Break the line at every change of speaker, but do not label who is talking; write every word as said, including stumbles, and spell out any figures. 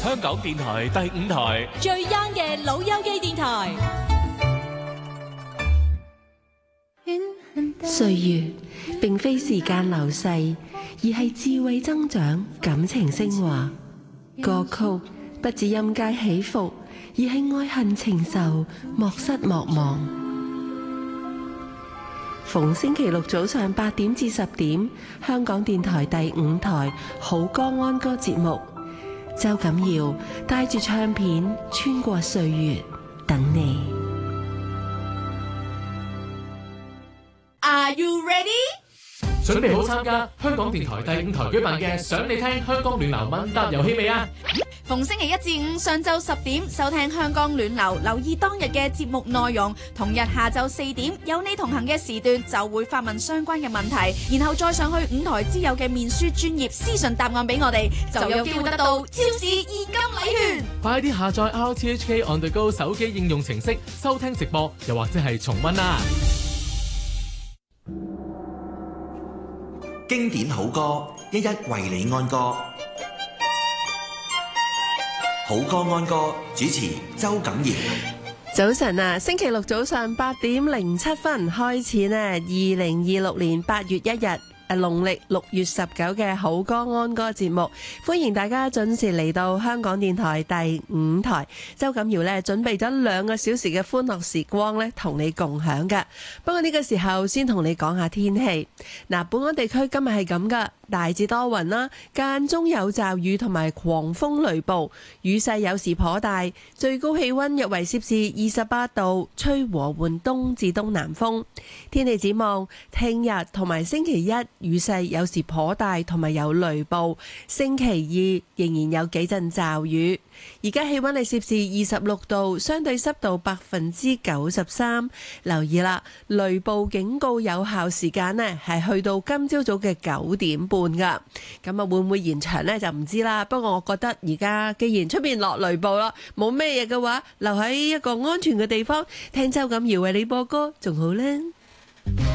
香港電台第五台，
最 young 嘅老友記電台。
歲月並非時間流逝，而係智慧增長、感情升華。歌曲不止音階起伏，而係愛恨情仇，莫失莫忘。逢星期六早上八點至十點，香港電台第五台好歌安歌節目，周錦堯帶住唱片穿過歲月，等你。
Are you ready？
準備好參加香港電台第五台舉辦嘅想你聽香港暖流問答遊戲未啊？
逢星期一至五上晝十點收聽香港暖流，留意當日嘅節目內容。同日下晝四點有你同行嘅時段就會發問相關嘅問題，然後再上去五台之友嘅面書專頁私信答案俾我哋，就有機會得到超市現金禮券。
快啲下載 R T H K On The Go 手機應用程式收聽直播，又或者係重溫啦。
經典好歌，一一為你安歌。好歌安歌，主持周錦堯。
早晨啊，星期六早上八點零七分開始呢，二零二六年八月一日。誒，農曆六月十九嘅好歌安歌節目，歡迎大家準時嚟到香港電台第五台。周錦堯呢準備咗兩個小時嘅歡樂時光呢，同你共享㗎。不過呢個時候先同你講下天氣。嗱，本港地區今日係咁噶，大致多雲啦，間中有驟雨同埋狂風雷暴，雨勢有時頗大，最高氣溫約為攝氏二十八度，吹和緩東至東南風。天氣展望，聽日同埋星期一雨勢有時頗大，同埋有雷暴。星期二仍然有幾陣驟雨。而家氣溫係攝氏二十六度，相對濕度百分之九十三。留意啦，雷暴警告有效時間呢係去到今朝早嘅九點半噶。咁啊，會唔會延長呢？就唔知啦。不過我覺得而家既然出邊落雷暴啦，冇咩嘢嘅話，留喺一個安全嘅地方聽周錦堯為你播歌仲好呢。